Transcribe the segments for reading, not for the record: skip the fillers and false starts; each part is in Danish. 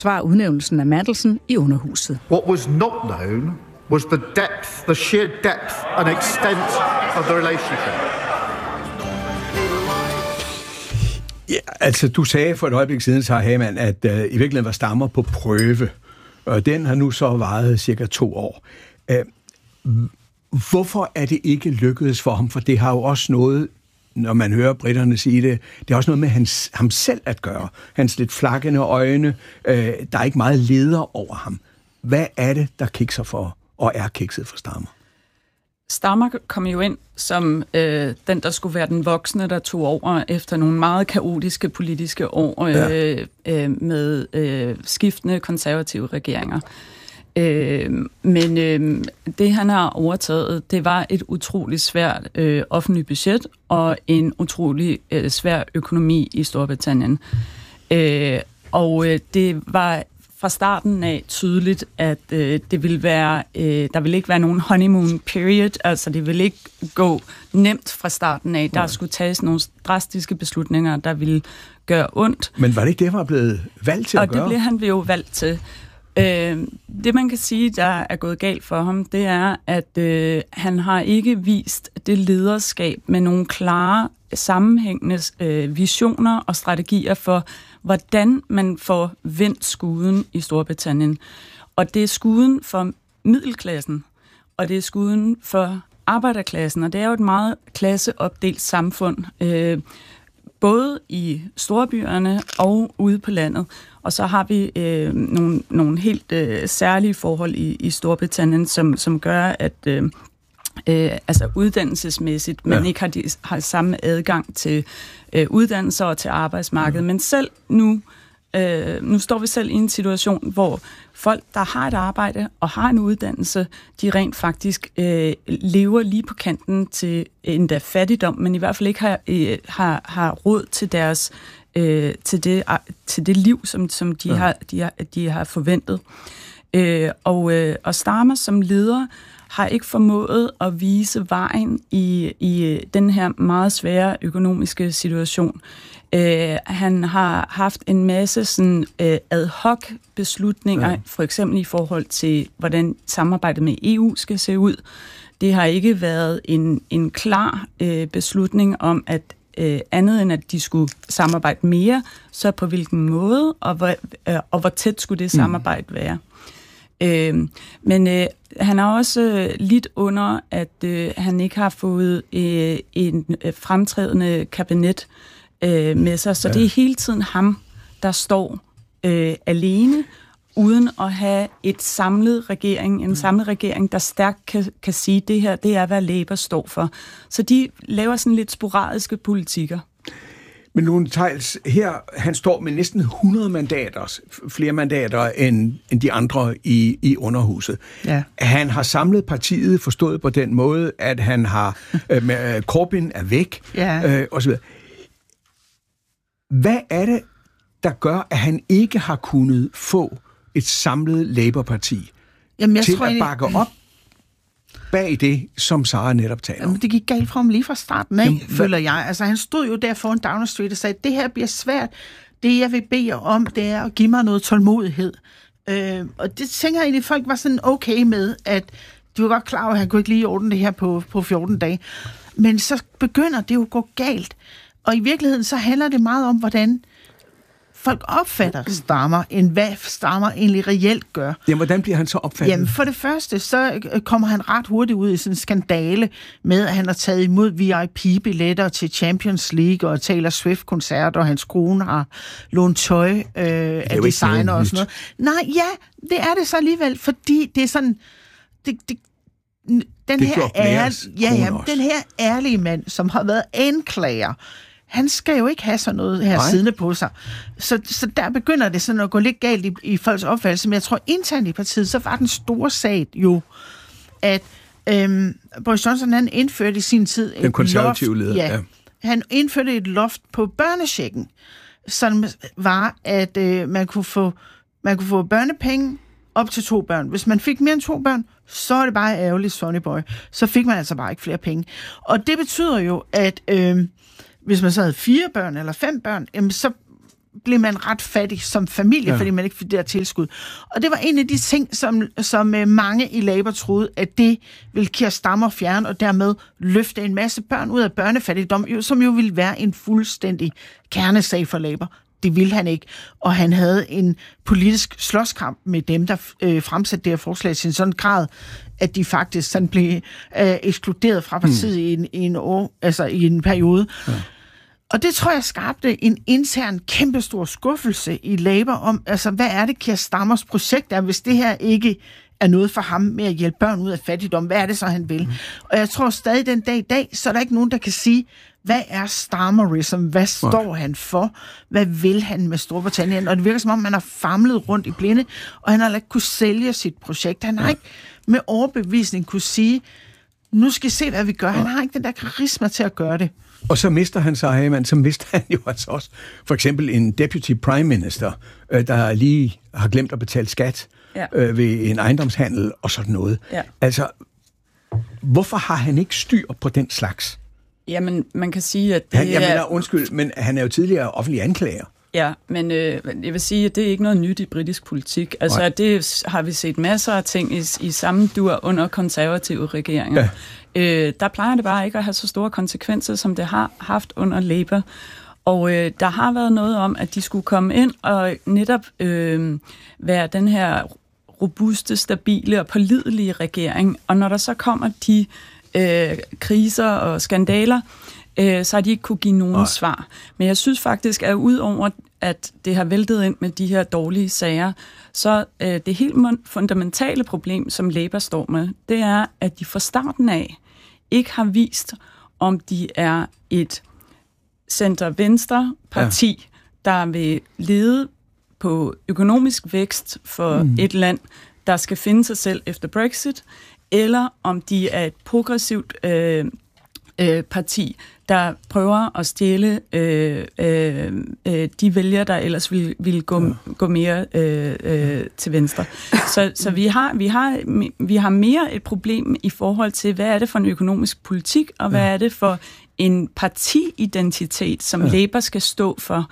Svar udnævnelsen af Mattelsen i Underhuset. What was not known was the sheer depth and extent of the relationship. Ja, altså du sagde for et øjeblik siden, Sarah Hamann, at i virkeligheden var Stammer på prøve, og den har nu så varet cirka 2 år. Hvorfor er det ikke lykkedes for ham? For det har jo også noget, når man hører britterne sige det, det har også noget med ham selv at gøre. Hans lidt flakkende øjne, der er ikke meget leder over ham. Hvad er det, der kikser for, og er kikset for Stammer? Stammer kom jo ind som den, der skulle være den voksne, der tog over efter nogle meget kaotiske politiske år med skiftende konservative regeringer. Men det, han har overtaget, det var et utroligt svært offentligt budget og en utrolig svær økonomi i Storbritannien. Og det var fra starten af tydeligt, at det ville være, der ville ikke være nogen honeymoon period, altså det ville ikke gå nemt fra starten af. Der skulle tages nogle drastiske beslutninger, der ville gøre ondt. Men var det ikke det, han var blevet valgt til at gøre? Og det blev han jo valgt til. Det, man kan sige, der er gået galt for ham, det er, at han har ikke vist det lederskab med nogle klare, sammenhængende visioner og strategier for, hvordan man får vendt skuden i Storbritannien. Og det er skuden for middelklassen, og det er skuden for arbejderklassen, og det er jo et meget klasseopdelt samfund, både i storbyerne og ude på landet. Og så har vi nogle helt særlige forhold i Storbritannien, som gør, at altså uddannelsesmæssigt man ikke har samme adgang til uddannelser og til arbejdsmarkedet. Men selv nu står vi selv i en situation, hvor folk, der har et arbejde og har en uddannelse, de rent faktisk lever lige på kanten til endda fattigdom, men i hvert fald ikke har råd til deres til det liv, som de har forventet. Og Starmer som leder har ikke formået at vise vejen i den her meget svære økonomiske situation. Han har haft en masse sådan, ad hoc beslutninger, for eksempel i forhold til, hvordan samarbejdet med EU skal se ud. Det har ikke været en klar beslutning om, at andet end at de skulle samarbejde mere, så på hvilken måde, og hvor tæt skulle det samarbejde være. Men han har også lidt under, at han ikke har fået en fremtrædende kabinet med sig, så det er hele tiden ham, der står alene, uden at have en samlet regering, der stærkt kan sige, at det her, det er, hvad Labour står for. Så de laver sådan lidt sporadiske politikker. Men Lone Theils, her han står med næsten 100 mandater, flere mandater end de andre i Underhuset. Ja. Han har samlet partiet, forstået på den måde, at han har Corbyn er væk, osv. Hvad er det, der gør, at han ikke har kunnet få et samlet Labour-parti til at bakke op bag det, som Sarah netop taler om? Det gik galt fra ham lige fra starten af, føler jeg. Altså, han stod jo der foran Downing Street og sagde, det her bliver svært. Det, jeg vil bede jer om, det er at give mig noget tålmodighed. Og det tænker jeg egentlig, folk var sådan okay med, at de var godt klar over, at han kunne ikke lige ordne det her på 14 dage. Men så begynder det jo at gå galt. Og i virkeligheden, så handler det meget om, hvordan folk opfatter Starmer, end hvad Starmer egentlig reelt gør. Jamen, hvordan bliver han så opfattet? Jamen, for det første, så kommer han ret hurtigt ud i sådan en skandale med, at han har taget imod VIP-billetter til Champions League og Taylor Swift-koncerter, og hans kone har lånt tøj af designer og sådan noget. Nej, ja, det er det så alligevel, fordi det er sådan... Den her ærlige mand, som har været anklager, han skal jo ikke have sådan noget her siddende på sig. Så der begynder det sådan at gå lidt galt i folks opfattelse. Men jeg tror, internt i partiet, så var den store sag jo, at Boris Johnson, han indførte i sin tid den konservative leder. Ja. Han indførte et loft på børnechecken, som var, at man kunne få børnepenge op til 2 børn. Hvis man fik mere end 2 børn, så er det bare ærgerligt, Sonny Boy. Så fik man altså bare ikke flere penge. Og det betyder jo, at hvis man så havde 4 børn eller 5 børn, så blev man ret fattig som familie, fordi man ikke fik det der tilskud. Og det var en af de ting, som mange i Labour troede, at det ville Keir Starmer fjerne, og dermed løfte en masse børn ud af børnefattigdom, som jo ville være en fuldstændig kernesag for Labour. Det ville han ikke, og han havde en politisk slåskamp med dem, der fremsatte det her forslag til en sådan grad, at de faktisk sådan blev ekskluderet fra partiet i en periode. Ja. Og det tror jeg skabte en intern kæmpestor skuffelse i Labour om, altså hvad er det Keir Starmers projekt er, hvis det her ikke er noget for ham med at hjælpe børn ud af fattigdom, hvad er det så, han vil? Og jeg tror stadig den dag i dag, så er der ikke nogen, der kan sige, hvad er Starmerism? Hvad står han for? Hvad vil han med Storbritannien? Og det virker som om, man har famlet rundt i blinde, og han har ikke kunne sælge sit projekt. Han har ikke med overbevisning kunne sige, nu skal I se, hvad vi gør. Han har ikke den der karisma til at gøre det. Og så mister han sig, så mister han jo altså også for eksempel en deputy prime minister, der lige har glemt at betale skat ved en ejendomshandel og sådan noget. Ja. Altså, hvorfor har han ikke styr på den slags? Jamen, man kan sige, at men han er jo tidligere offentlig anklager. Ja, men jeg vil sige, at det er ikke noget nyt i britisk politik. Altså, det har vi set masser af ting i samme dur under konservative regeringer. Ja. Der plejer det bare ikke at have så store konsekvenser, som det har haft under Labour. Og der har været noget om, at de skulle komme ind og netop være den her robuste, stabile og pålidelige regering. Og når der så kommer de kriser og skandaler, så har de ikke kunne give nogen svar. Men jeg synes faktisk, at udover at det har væltet ind med de her dårlige sager, så det helt fundamentale problem, som Labour står med, det er, at de fra starten af ikke har vist, om de er et center-venstre parti, der vil lede på økonomisk vækst for et land, der skal finde sig selv efter Brexit, eller om de er et progressivt parti, der prøver at stjæle de vælgere, der ellers vil gå mere til venstre. Så vi har mere et problem i forhold til, hvad er det for en økonomisk politik, og hvad er det for en partiidentitet, som Labour skal stå for.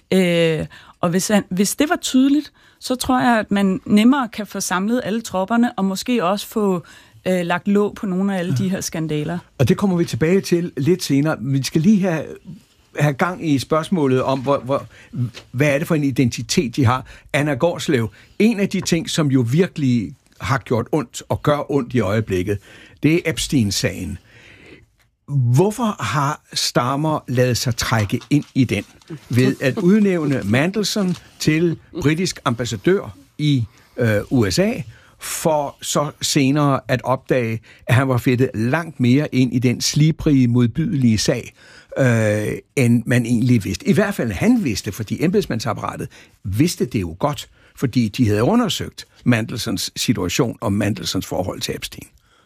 Og hvis det var tydeligt, så tror jeg, at man nemmere kan få samlet alle tropperne, og måske også få lagt låg på nogle af alle de her skandaler. Og det kommer vi tilbage til lidt senere. Vi skal lige have gang i spørgsmålet om, hvad er det for en identitet, de har. Anna Gårdslev, en af de ting, som jo virkelig har gjort ondt og gør ondt i øjeblikket, det er Epstein-sagen. Hvorfor har Starmer ladet sig trække ind i den ved at udnævne Mandelson til britisk ambassadør i USA, for så senere at opdage, at han var fedtet langt mere ind i den slibrige, modbydelige sag, end man egentlig vidste. I hvert fald han vidste, fordi embedsmandsapparatet vidste det jo godt, fordi de havde undersøgt Mandelsons situation og Mandelsons forhold til Epstein.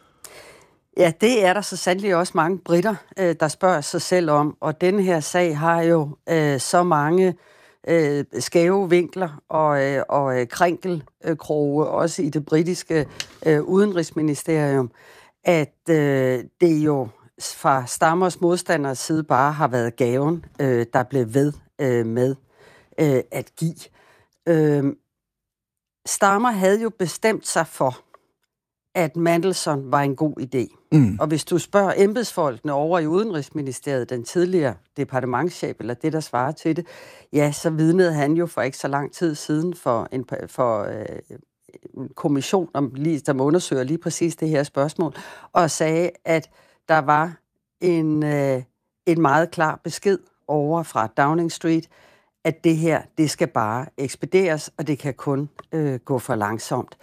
Ja, det er der så sandelig også mange britter, der spørger sig selv om, og denne her sag har jo så mange skæve vinkler og krænkelkroge, også i det britiske udenrigsministerium, at det jo fra Starmers modstanders side bare har været gaven, der blev ved med at give. Starmer havde jo bestemt sig for, at Mandelson var en god idé. Og hvis du spørger embedsfolkene over i Udenrigsministeriet, den tidligere departementschef, eller det, der svarer til det, ja, så vidnede han jo for ikke så lang tid siden for en kommission, der undersøger lige præcis det her spørgsmål, og sagde, at der var en meget klar besked over fra Downing Street, at det her, det skal bare ekspederes, og det kan kun gå for langsomt.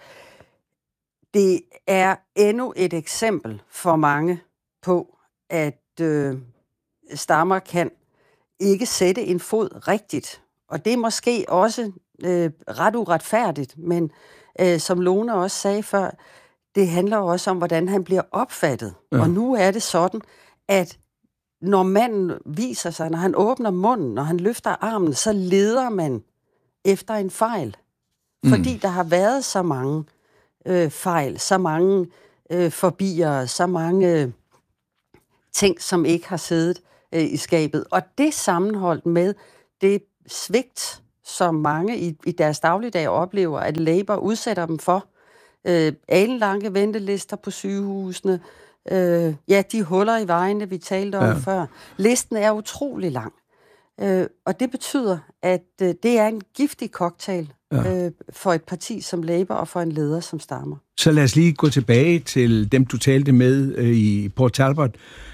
Det er endnu et eksempel for mange på, at Starmer kan ikke sætte en fod rigtigt. Og det er måske også ret uretfærdigt, men som Lone også sagde før, det handler også om, hvordan han bliver opfattet. Ja. Og nu er det sådan, at når manden viser sig, når han åbner munden, når han løfter armen, så leder man efter en fejl. Fordi der har været så mange fejl, så mange forbier, så mange ting, som ikke har siddet i skabet. Og det sammenholdt med det svigt, som mange i deres dagligdag oplever, at Labour udsætter dem for. Alenlange ventelister på sygehusene, de huller i vejene, vi talte om før. Listen er utrolig lang. Og det betyder, at det er en giftig cocktail for et parti som Labour og for en leder som Starmer. Så lad os lige gå tilbage til dem, du talte med i Port Talbot.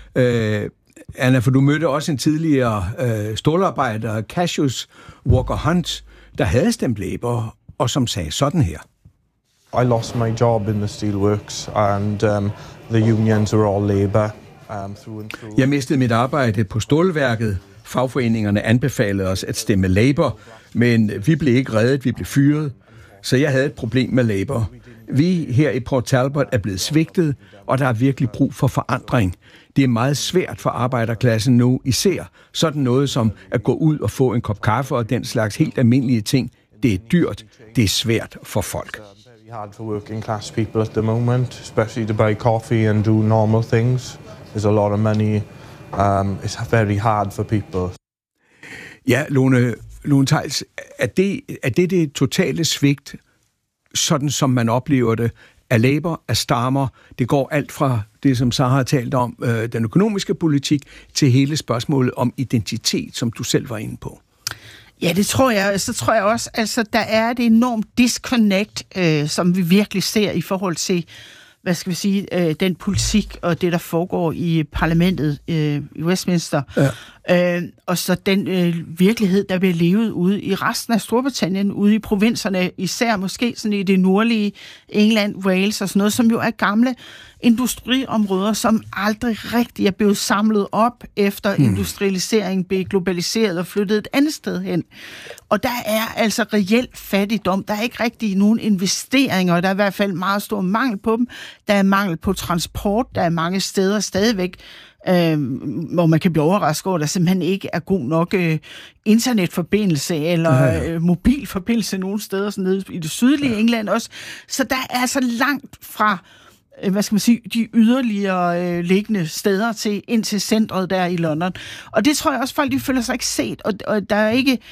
Anna, for du mødte også en tidligere stålarbejder, Cassius Walker Hunt, der havde stemt Labour, og som sagde sådan her. I lost my job in the steelworks, and the unions are all Labour through and through. Jeg mistede mit arbejde på stålværket. Fagforeningerne anbefalede os at stemme Labour, men vi blev ikke reddet, vi blev fyret. Så jeg havde et problem med Labour. Vi her i Port Talbot er blevet svigtet, og der er virkelig brug for forandring. Det er meget svært for arbejderklassen nu, især sådan noget som at gå ud og få en kop kaffe og den slags helt almindelige ting. Det er dyrt, det er svært for folk. It's very hard for working class people at the moment, especially to buy coffee and do normal things. There's a lot of money. It's very hard for people. Ja, Lone Theils, er det totale svigt, sådan som man oplever det, af Labour, af Starmer? Det går alt fra det, som Sara har talt om, den økonomiske politik, til hele spørgsmålet om identitet, som du selv var inde på. Ja, det tror jeg. Så tror jeg også, altså der er et enormt disconnect, som vi virkelig ser i forhold til, hvad skal vi sige, den politik og det, der foregår i parlamentet i Westminster. Ja. Og så den virkelighed, der bliver levet ude i resten af Storbritannien, ude i provinserne, især måske sådan i det nordlige England, Wales og sådan noget, som jo er gamle industriområder, som aldrig rigtig er blevet samlet op efter industrialiseringen blev globaliseret og flyttet et andet sted hen. Og der er altså reelt fattigdom. Der er ikke rigtig nogen investeringer, og der er i hvert fald meget stor mangel på dem. Der er mangel på transport, der er mange steder stadigvæk, hvor man kan blive overrasket over, at der simpelthen ikke er god nok internetforbindelse eller mobilforbindelse nogle steder, sådan nede i det sydlige England også. Så der er altså langt fra, hvad skal man sige, de yderligere liggende steder til ind til centret der i London. Og det tror jeg også, folk de føler sig ikke set, og der er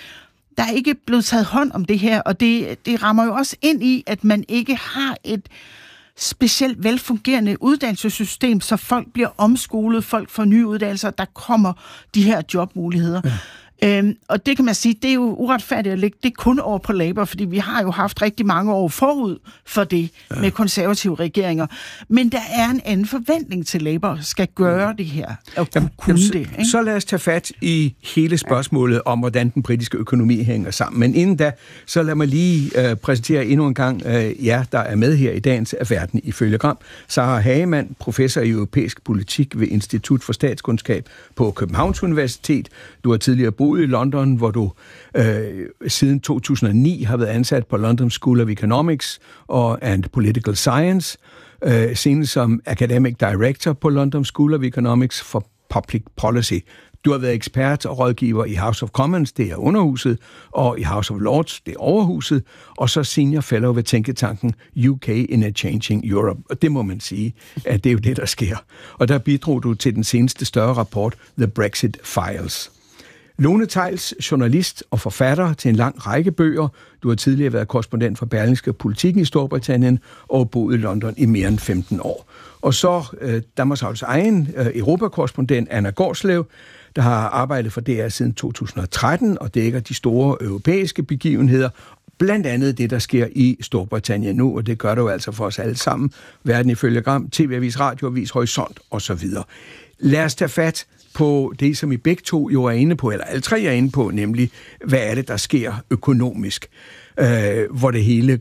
ikke blevet taget hånd om det her, og det rammer jo også ind i, at man ikke har et specielt velfungerende uddannelsessystem, så folk bliver omskolet, folk får nye uddannelser, der kommer de her jobmuligheder. Ja. Og det kan man sige, det er jo uretfærdigt at lægge det kun over på Labour, fordi vi har jo haft rigtig mange år forud for det med konservative regeringer. Men der er en anden forventning til Labour skal gøre det her og kunne det. Ikke? Så lad os tage fat i hele spørgsmålet om, hvordan den britiske økonomi hænger sammen. Men inden da, så lad mig lige præsentere endnu en gang jer, der er med her i dagens Verden ifølge Gram. Sara Hagemann, professor i europæisk politik ved Institut for Statskundskab på Københavns Universitet. Du har tidligere boet i London, hvor du siden 2009 har været ansat på London School of Economics and Political Science, senest som Academic Director på London School of Economics for Public Policy. Du har været ekspert og rådgiver i House of Commons, det er underhuset, og i House of Lords, det er overhuset, og så senior fellow ved tænketanken UK in a Changing Europe. Og det må man sige, at det er jo det, der sker. Og der bidrog du til den seneste større rapport, The Brexit Files. Lone Theils, journalist og forfatter til en lang række bøger. Du har tidligere været korrespondent for Berlingske Politikken i Storbritannien og boet i London i mere end 15 år. Og så Danmarks Radios egen europakorrespondent Anna Gårdslev, der har arbejdet for DR siden 2013 og dækker de store europæiske begivenheder, blandt andet det, der sker i Storbritannien nu, og det gør det jo altså for os alle sammen. Verden ifølge Gram, TV-avis, radioavis, Horisont osv. Lad os tage fat på det, som I begge to jo er inde på, eller alle tre er inde på, nemlig, hvad er det, der sker økonomisk, hvor det hele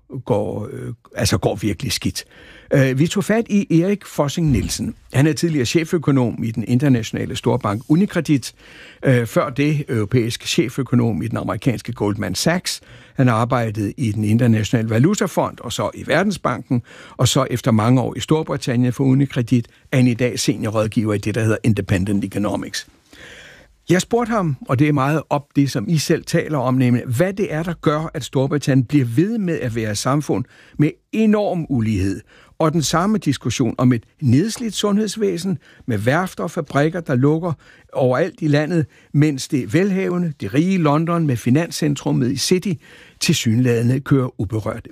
går virkelig skidt. Vi tog fat i Erik Fossing Nielsen. Han er tidligere cheføkonom i den internationale storbank Unicredit. Før det europæisk cheføkonom i den amerikanske Goldman Sachs. Han har arbejdet i den internationale valutafond og så i Verdensbanken. Og så efter mange år i Storbritannien for Unicredit er han i dag seniorrådgiver i det, der hedder Independent Economics. Jeg spurgte ham, og det er meget op det, som I selv taler om, nemlig hvad det er, der gør, at Storbritannien bliver ved med at være et samfund med enorm ulighed, Og den samme diskussion om et nedslidt sundhedsvæsen med værfter og fabrikker, der lukker overalt i landet, mens det velhavende, det rige London med finanscentrummet i City tilsyneladende kører uberørt